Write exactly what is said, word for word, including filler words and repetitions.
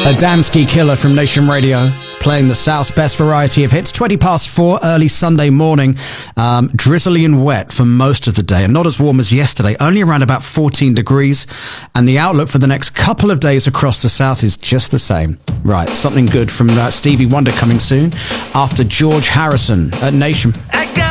Adamski Killer from Nation Radio, playing the South's best variety of hits. twenty past four, early Sunday morning. Um, drizzly and wet for most of the day, and not as warm as yesterday, only around about fourteen degrees. And the outlook for the next couple of days across the South is just the same. Right, something good from uh, Stevie Wonder coming soon after George Harrison at Nation.